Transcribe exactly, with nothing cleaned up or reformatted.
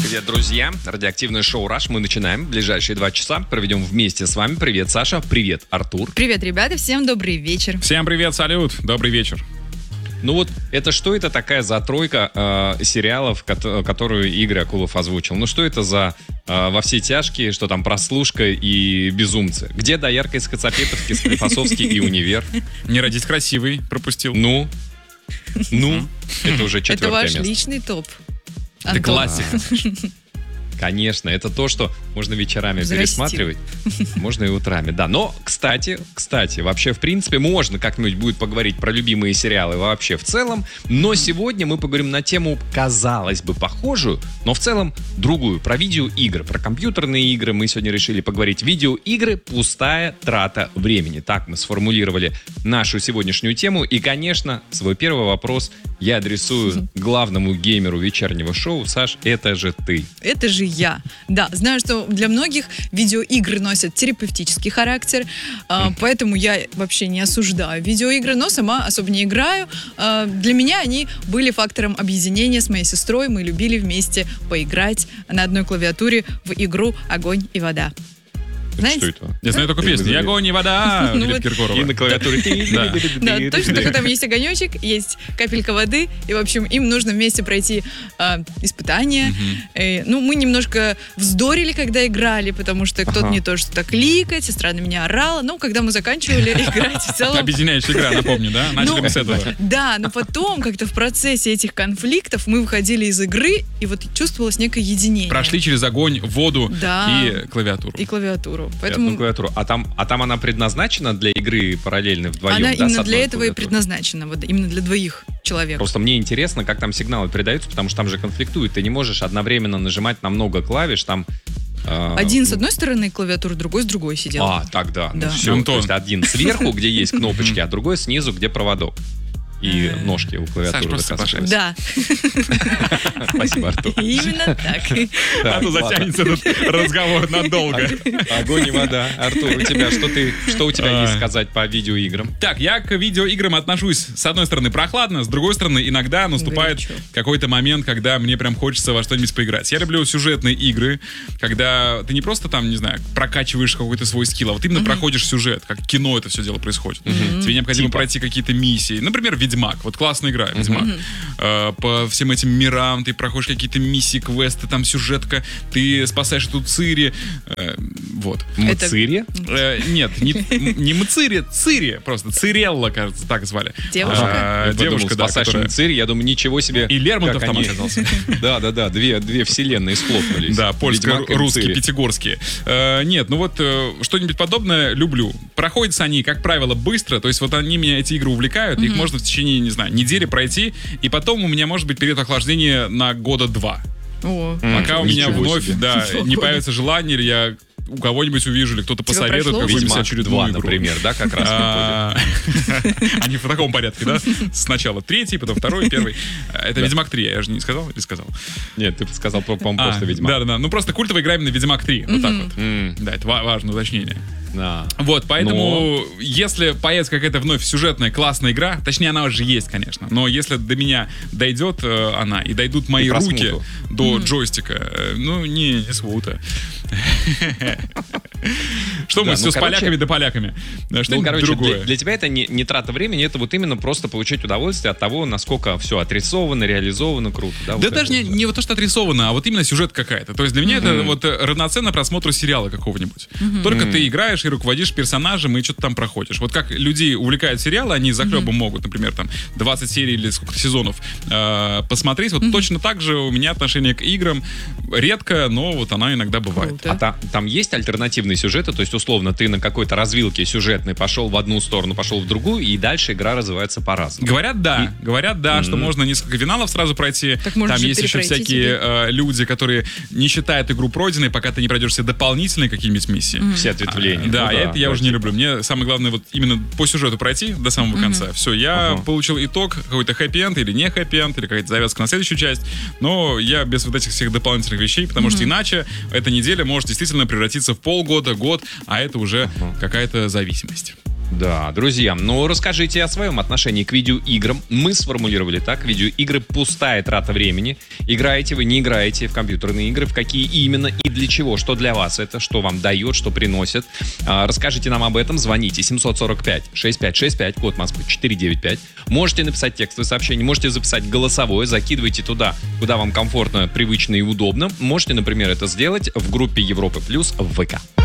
Привет, друзья. Радиоактивное шоу «Раш». Мы начинаем. Ближайшие два часа проведем вместе с вами. Привет, Саша. Привет, Артур. Привет, ребята. Всем добрый вечер. Всем привет, салют. Добрый вечер. Ну вот, это что это такая за тройка э, сериалов, ко- которую Игорь Акулов озвучил? Ну что это за э, «Во все тяжкие», что там «Прослушка» и «Безумцы»? Где «Доярка из Хацапетовки», «Склифосовский» и «Универ»? «Не родись красивый» пропустил. Ну, ну, это уже четвертое Это ваш место. личный топ. Это Антон. классика. Конечно, это то, что можно вечерами Взрастил. пересматривать, можно и утрами, да. Но, кстати, кстати, вообще, в принципе, можно как-нибудь будет поговорить про любимые сериалы вообще в целом, но сегодня мы поговорим на тему, казалось бы, похожую, но в целом другую, про видеоигры, про компьютерные игры. Мы сегодня решили поговорить. Видеоигры — пустая трата времени. Так мы сформулировали нашу сегодняшнюю тему. И, конечно, свой первый вопрос я адресую главному геймеру вечернего шоу. Саш, это же ты. Это же я. Да, знаю, что для многих видеоигры носят терапевтический характер, а, поэтому я вообще не осуждаю видеоигры, но сама особо не играю. А, для меня они были фактором объединения с моей сестрой. Мы любили вместе поиграть на одной клавиатуре в игру «Огонь и вода». Знаете? Что это? Я знаю только песню «Я огонь и вода» Ну Филипп вот. Киркорова. И на клавиатуре. Да. Да, точно, только там есть огонечек, есть капелька воды, и, в общем, им нужно вместе пройти а, испытания. Э, ну, мы немножко вздорили, когда играли, потому что кто-то Ага. не то что-то кликать, сестра на меня орала. Ну, когда мы заканчивали играть, в целом... Объединяющая игра, напомню, да? Начали Ну, мы с этого. Да, но потом как-то в процессе этих конфликтов мы выходили из игры, и вот чувствовалось некое единение. Прошли через огонь, воду Да. и клавиатуру. И клавиатуру. И одну Поэтому клавиатуру. А там, а там она предназначена для игры параллельно вдвоем, она да, с именно одной для этого и клавиатурой? предназначена. Вот именно для двоих человек. Просто мне интересно, как там сигналы передаются, потому что там же конфликтует. Ты не можешь одновременно нажимать на много клавиш, там... э, Один с одной стороны клавиатуры, другой с другой сидел. А, так да. Да. Ну, все. Антон. То есть один сверху, где есть кнопочки, а другой снизу, где проводок. И ножки у клавиатуры. Саш, просто высасываются. Да, Спасибо, Артур. именно так. Да, А то ладно. затянется этот разговор надолго. Огонь и вода. Артур, у тебя что ты, что у тебя А. есть сказать по видеоиграм? Так, я к видеоиграм отношусь, с одной стороны, прохладно, с другой стороны, иногда наступает Горячо. какой-то момент, когда мне прям хочется во что-нибудь поиграть. Я люблю сюжетные игры, когда ты не просто там, не знаю, прокачиваешь какой-то свой скилл, а вот именно проходишь сюжет, как кино это все дело происходит. Тебе необходимо Типа? пройти какие-то миссии. Например, Ведьмак. Вот классная игра, Ведьмак. Э, По всем этим мирам ты проходишь какие-то миссии, квесты, там сюжетка, ты спасаешь эту Цири. Э, Вот. Мацири? Э, Нет, не, не Мцири, Цири, просто Цирелла, кажется, так звали. Девушка? А, Я подумал, девушка, да, спасаешь которая- Мацири, я думаю, ничего себе. И Лермонтов как там они- оказался. Да, да, да, две, две вселенные схлопнулись. Да, Ведьмак и польско-русские, Мцири. пятигорские. Э, Нет, ну вот э, что-нибудь подобное люблю. Проходятся они, как правило, быстро, то есть вот они меня, эти игры увлекают, их можно в течение, не знаю, недели пройти, и потом у меня может быть период охлаждения на года два. О, М, Пока у меня ничего вновь, себе. да, Ничего не себе. появится желание, или я у кого-нибудь увижу, или кто-то Тебя посоветует прошло? какую-нибудь Ведьмак очередную два, игру. например, да, как раз выходит. А, Они в таком порядке, да? Сначала третий, потом второй, первый. Это Ведьмак три, я же не сказал или сказал? Нет, ты сказал, по-моему, просто Ведьмак. Да-да-да, ну просто культовая игра именно Ведьмак три, вот так вот. М, Да, это ва- важное уточнение. да. Вот, поэтому, если появится какая-то вновь сюжетная классная игра, точнее, она уже есть, конечно, но если до меня дойдет э, она и дойдут мои И про руки смуту. до джойстика, э, ну, не, не смута. Что Да, мы, ну, все с короче- поляками да поляками. Да, Ну, Что-нибудь короче, для, другое. для тебя это не, не трата времени, это вот именно просто получить удовольствие от того, насколько все отрисовано, реализовано, круто. Да, вот Да это даже не, вот. не вот то, что отрисовано, а вот именно сюжет какая-то. То есть для меня это вот э, равноценно просмотру сериала какого-нибудь. Только ты играешь и руководишь персонажем и что-то там проходишь. Вот как людей увлекают сериалы, они за хлебом могут, например, там двадцать серий или сколько сезонов э, посмотреть. Вот точно так же у меня отношение к играм редко, но вот она иногда бывает. Круто. А та- там есть альтернативные сюжеты, то есть, условно, ты на какой-то развилке сюжетной пошел в одну сторону, пошел в другую, и дальше игра развивается по-разному. Говорят, да. Говорят, да, что можно несколько финалов сразу пройти. Так можно Там же есть еще перепройти всякие тебе. э, люди, которые не считают игру пройденной, пока ты не пройдешь все дополнительные какие-нибудь миссии. Все ответвления. А, да, Ну я это я да, уже не люблю. Мне самое главное вот именно по сюжету пройти до самого конца. Все, я Ага. получил итог, какой-то хэппи-энд или не хэппи-энд, или какая-то завязка на следующую часть. Но я без вот этих всех дополнительных вещей, потому что иначе эта неделя может действительно превратиться в полгода, год, а это уже какая-то зависимость. Да, друзья, ну расскажите о своем отношении к видеоиграм. Мы сформулировали так: видеоигры — пустая трата времени. Играете вы, не играете в компьютерные игры, в какие именно и для чего, что для вас это, что вам дает, что приносит. А, расскажите нам об этом, звоните семьсот сорок пять шестьдесят пять шестьдесят пять, код Москвы четыре девять пять. Можете написать текстовое сообщение, можете записать голосовое, закидывайте туда, куда вам комфортно, привычно и удобно. Можете, например, это сделать в группе Европы Плюс в ВК.